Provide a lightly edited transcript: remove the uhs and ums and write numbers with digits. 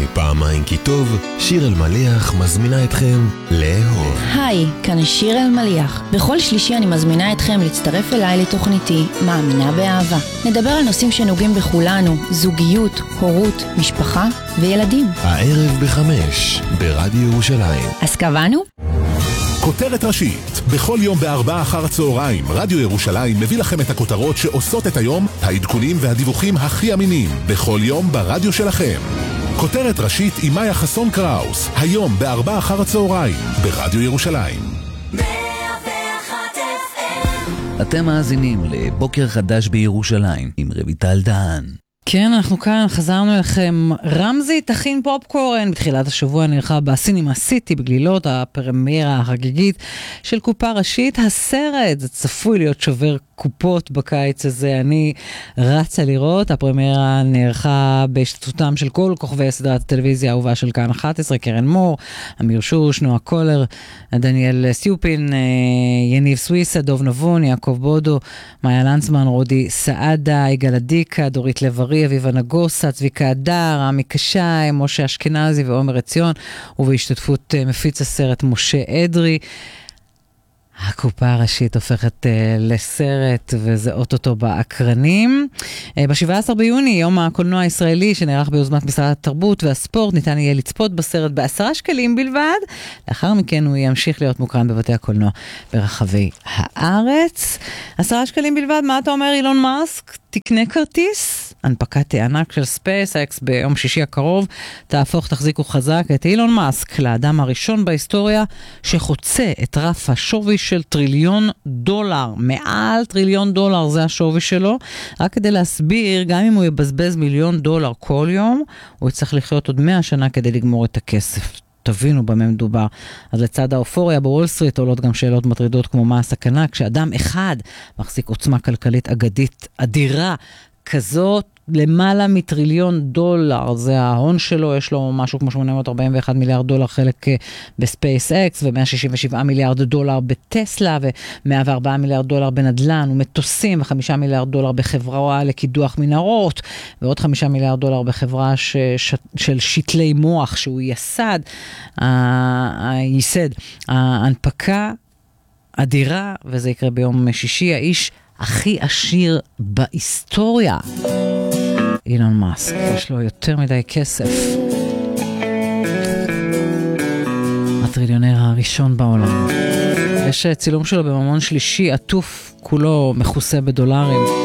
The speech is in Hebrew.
פעמיים כי טוב, שיר אלמליח מזמינה אתכם לאהוב. היי, כאן שיר אלמליח. בכל שלישי אני מזמינה אתכם להצטרף אליי לתוכניתי מאמינה באהבה. נדבר על נושאים שנוגעים בכולנו, זוגיות, הורות, משפחה וילדים. הערב ב5 ברדיו ירושלים. אז קבענו? כותרת ראשית, בכל יום ב16:00 רדיו ירושלים מביא לכם את הכותרות שעושות את היום, העדכונים והדיווחים הכי אמינים, בכל יום ברדיו שלכם. כותרת ראשית עם מאיה חסון קראוס, היום ב16:00 ברדיו ירושלים. 101 FM. אתם מאזינים לבוקר חדש בירושלים עם רויטל דהן. כן, אנחנו כאן, חזרנו אליכם. רמזי תכין פופקורן. בתחילת השבוע נערכה בסינמה סיטי בגלילות הפרמיירה החגיגית של קופה ראשית. הסרט, זה צפוי להיות שובר קופות בקיץ הזה. אני רצה לראות. הפרמיירה נערכה בהשתתפותם של כל כוכבי סדרת הטלוויזיה האהובה של כאן 11, קרן מור, אמיר שוש, נועה קולר, דניאל סיופין, יניב סוויסה, דוב נבון, יעקב בודו, מאיה לנצמן, רודי סעדה, יגאל עדיקה, דורית לב-ארי, אביבה נגוסה, צביקה הדר, עמי קשי, משה אשכנזי ועומר עציון, ובהשתתפות מפיץ הסרט משה אדרי. הקופה הראשית הופכת לסרט, וזה אוטוטו באקרנים. ב-17 ביוני, יום הקולנוע הישראלי, שנערך ביוזמת משרד התרבות והספורט, ניתן יהיה לצפות בסרט ב10 שקלים בלבד. לאחר מכן הוא ימשיך להיות מוקרן בבתי הקולנוע ברחבי הארץ. 10 שקלים בלבד, מה אתה אומר, אילון מאסק? תקנה כרטיס? הנפקת הענק של SpaceX ביום שישי הקרוב תהפוך, תחזיקו חזק, את אילון מאסק לאדם הראשון בהיסטוריה שחוצה את רף השווי של $1 טריליון. מעל $1 טריליון זה השווי שלו. רק כדי להסביר, גם אם הוא יבזבז $1 מיליון כל יום, הוא יצטרך לחיות עוד 100 שנה כדי לגמור את הכסף. תבינו במה מדובר. אז לצד האופוריה בוול סטריט עולות גם שאלות מטרידות כמו מה הסכנה כשאדם אחד מחזיק עוצמה כלכלית אגדית אדירה כזאת, למעלה $1 טריליון, זה ההון שלו, יש לו משהו כמו $841 מיליארד חלק בספייס-אקס, ו$167 מיליארד בטסלה, ו$104 מיליארד בנדלן, ומטוסים, ו$5 מיליארד בחברה לקידוח מנהרות, ועוד $5 מיליארד בחברה של שתלי מוח, שהוא ייסד, ההנפקה אדירה, וזה יקרה ביום שישי. האיש הכי עשיר בהיסטוריה, אילון מאסק, יש לו יותר מדי כסף. הטריליונר הראשון בעולם. יש צילום שלו בממון שלישי, עטוף, כולו מכוסה בדולרים.